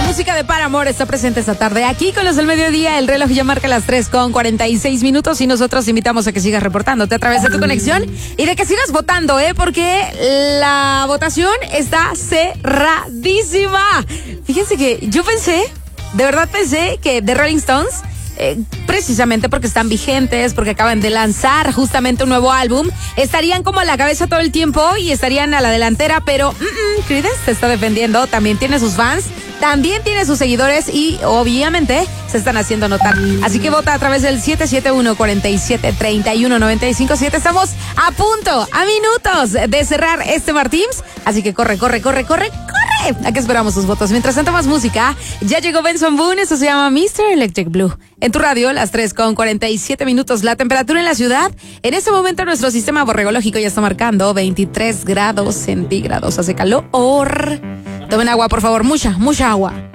música de Paramore está presente esta tarde aquí con los del mediodía. El reloj ya marca las 3:46 y nosotros te invitamos a que sigas reportándote a través de tu conexión y de que sigas votando, porque la votación está cerradísima. Fíjense que yo de verdad pensé que The Rolling Stones, precisamente porque están vigentes, porque acaban de lanzar justamente un nuevo álbum, estarían como a la cabeza todo el tiempo y estarían a la delantera, pero Creedence se está defendiendo, también tiene sus fans, también tiene sus seguidores y obviamente se están haciendo notar. Así que vota a través del 771-47-31-95-7. Estamos a punto, a minutos de cerrar este Martins, así que corre. Aquí esperamos sus votos. Mientras tanto, más música. Ya llegó Benson Boone, eso se llama Mr. Electric Blue. En tu radio, las 3:47. La temperatura en la ciudad, en este momento nuestro sistema borregológico ya está marcando 23 grados centígrados. Hace calor. Tomen agua, por favor, mucha agua.